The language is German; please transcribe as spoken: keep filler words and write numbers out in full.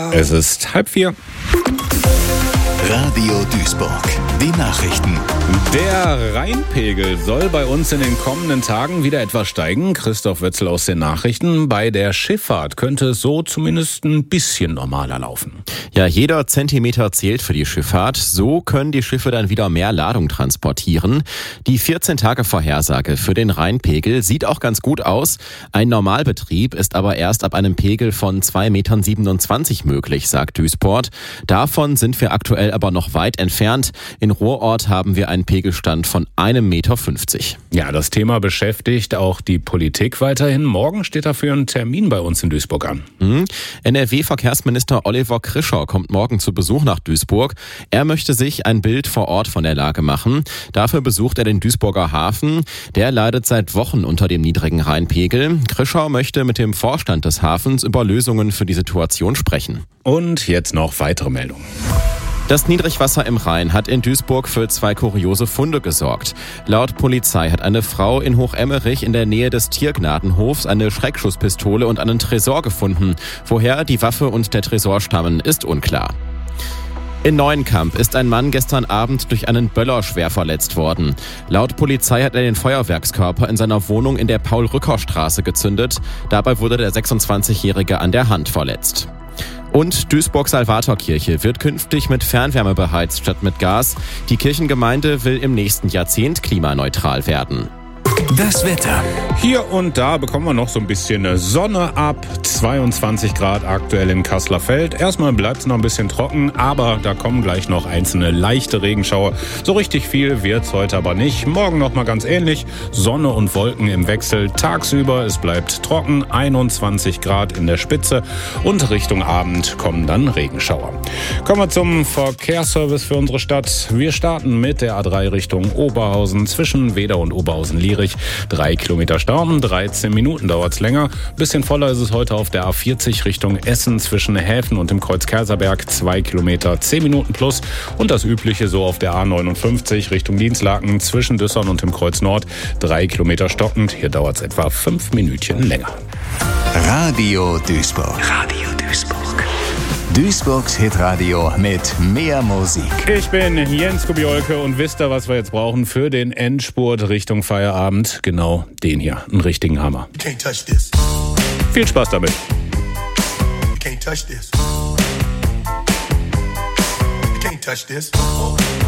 Es ist halb vier. Radio Duisburg, die Nachrichten. Der Rheinpegel soll bei uns in den kommenden Tagen wieder etwas steigen. Christoph Wetzel aus den Nachrichten. Bei der Schifffahrt könnte es so zumindest ein bisschen normaler laufen. Ja, jeder Zentimeter zählt für die Schifffahrt. So können die Schiffe dann wieder mehr Ladung transportieren. Die vierzehn-Tage-Vorhersage für den Rheinpegel sieht auch ganz gut aus. Ein Normalbetrieb ist aber erst ab einem Pegel von zwei Komma siebenundzwanzig Meter möglich, sagt Duisport. Davon sind wir aktuell aber noch weit entfernt. In Rohrort haben wir einen Pegelstand von einem Meter fünfzig. Ja, das Thema beschäftigt auch die Politik weiterhin. Morgen steht dafür ein Termin bei uns in Duisburg an. Mhm. N R W-Verkehrsminister Oliver Krischer kommt morgen zu Besuch nach Duisburg. Er möchte sich ein Bild vor Ort von der Lage machen. Dafür besucht er den Duisburger Hafen. Der leidet seit Wochen unter dem niedrigen Rheinpegel. Krischer möchte mit dem Vorstand des Hafens über Lösungen für die Situation sprechen. Und jetzt noch weitere Meldungen. Das Niedrigwasser im Rhein hat in Duisburg für zwei kuriose Funde gesorgt. Laut Polizei hat eine Frau in Hochemmerich in der Nähe des Tiergnadenhofs eine Schreckschusspistole und einen Tresor gefunden. Woher die Waffe und der Tresor stammen, ist unklar. In Neuenkamp ist ein Mann gestern Abend durch einen Böller schwer verletzt worden. Laut Polizei hat er den Feuerwerkskörper in seiner Wohnung in der Paul-Rücker-Straße gezündet. Dabei wurde der sechsundzwanzigjährige an der Hand verletzt. Und Duisburg-Salvatorkirche wird künftig mit Fernwärme beheizt statt mit Gas. Die Kirchengemeinde will im nächsten Jahrzehnt klimaneutral werden. Das Wetter. Hier und da bekommen wir noch so ein bisschen Sonne ab. zweiundzwanzig Grad aktuell in Kasseler Feld. Erstmal bleibt es noch ein bisschen trocken, aber da kommen gleich noch einzelne leichte Regenschauer. So richtig viel wird's heute aber nicht. Morgen noch mal ganz ähnlich. Sonne und Wolken im Wechsel. Tagsüber, es bleibt trocken. einundzwanzig Grad in der Spitze. Und Richtung Abend kommen dann Regenschauer. Kommen wir zum Verkehrsservice für unsere Stadt. Wir starten mit der A drei Richtung Oberhausen zwischen Weder und Oberhausen-Lierich. Drei Kilometer Stau, dreizehn Minuten dauert's länger. Bisschen voller ist es heute auf der A vierzig Richtung Essen zwischen Häfen und dem Kreuz Kaiserberg. Zwei Kilometer, zehn Minuten plus. Und das Übliche so auf der A neunundfünfzig Richtung Dienstlaken zwischen Düssern und dem Kreuz Nord. Drei Kilometer stockend. Hier dauert's etwa fünf Minütchen länger. Radio Duisburg. Radio Duisburg. Duisburgs Hitradio mit mehr Musik. Ich bin Jens Kubiolke und wisst ihr, was wir jetzt brauchen für den Endspurt Richtung Feierabend? Genau den hier, einen richtigen Hammer. You can't touch this. Viel Spaß damit. You can't touch this. You can't touch this.